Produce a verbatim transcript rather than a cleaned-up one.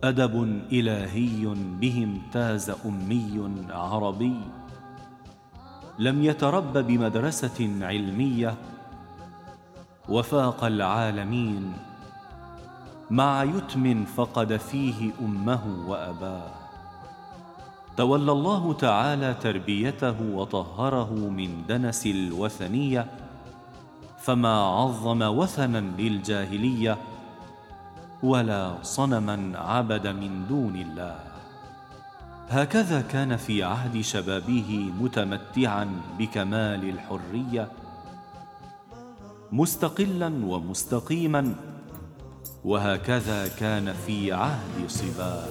أدب إلهي به امتاز أمي عربي لم يترب بمدرسة علمية وفاق العالمين مع يتم فقد فيه أمه وأباه. تولى الله تعالى تربيته وطهره من دنس الوثنية، فما عظم وثنا للجاهلية ولا صنما عبد من دون الله. هكذا كان في عهد شبابه متمتعا بكمال الحرية، مستقلا ومستقيما، وهكذا كان في عهد صباه.